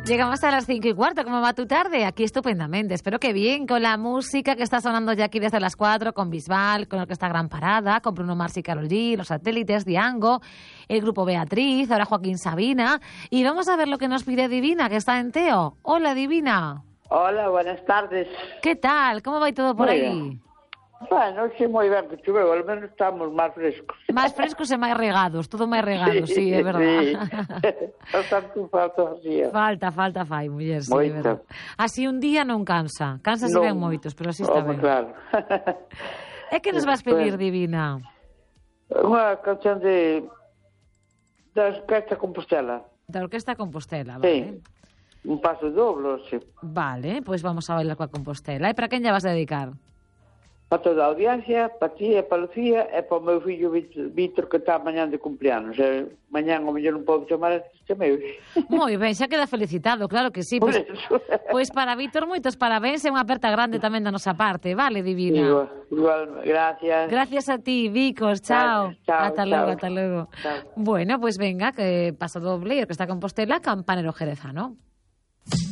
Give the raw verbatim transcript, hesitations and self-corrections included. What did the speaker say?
Llegamos a las cinco y cuarto. ¿Cómo va tu tarde? Aquí estupendamente. Espero que bien, con la música que está sonando ya aquí desde las cuatro, con Bisbal, con Orquesta Gran Parada, con Bruno Mars y Karol G, Los Satélites, Diango, el grupo Beatriz, ahora Joaquín Sabina. Y vamos a ver lo que nos pide Divina, que está en Teo. Hola, Divina. Hola, buenas tardes. ¿Qué tal? ¿Cómo va todo por Muy aí? bien. Bueno, sí, moi ben, que choveu, al menos estamos máis frescos. Máis frescos e máis regados, todo máis regado, sí, sí, é verdade. Sí. Tanto falta así. Falta, falta fai, muller, sí, é Moito. verdade. Así un día non cansa, cansa se Non. ben moitos, pero así está ben. Home, claro. É que nos vas pedir, Divina? Unha canción de da Orquesta Compostela. Da Orquesta Compostela, Sí. vale. Un paso doble, sí. Vale, pois pues vamos a bailar coa Compostela. E para quen lla vas a dedicar? Para toda a audiencia, para ti e para Lucía e para o meu fillo Víctor, que está mañán de cumpleanos. E mañán o mellor non podo chamar este meu. Moi ben, xa queda felicitado, claro que sí. Pois, pois para Víctor, moitos parabéns e unha aperta grande tamén da nosa parte. Vale, Divina? Igual, igual, gracias. Gracias a ti, Vicos, chao. Chao, Ata chao. logo, ata logo. Chao. Bueno, pois pues venga, que paso doble, que está Compostela, Campanero Jerezano.